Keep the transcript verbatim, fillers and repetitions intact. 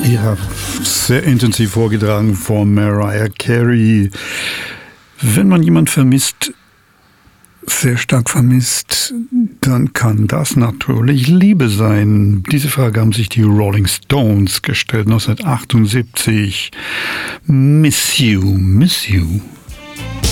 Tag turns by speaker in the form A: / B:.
A: Ja, sehr intensiv vorgetragen von Mariah Carey. Wenn man jemanden vermisst, sehr stark vermisst, dann kann das natürlich Liebe sein. Diese Frage haben sich die Rolling Stones gestellt, neunzehnhundertachtundsiebzig. Miss You, Miss You.